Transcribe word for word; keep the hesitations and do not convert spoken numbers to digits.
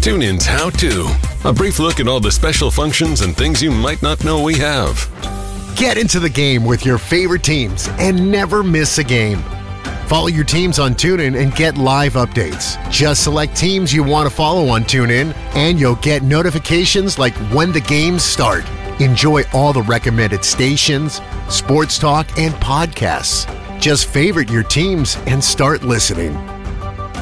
TuneIn's How To. A brief look at all the special functions and things you might not know we have. Get into the game with your favorite teams and never miss a game. Follow your teams on TuneIn and get live updates. Just select teams you want to follow on TuneIn, and you'll get notifications like when the games start. Enjoy all the recommended stations, sports talk, and podcasts. Just favorite your teams and start listening.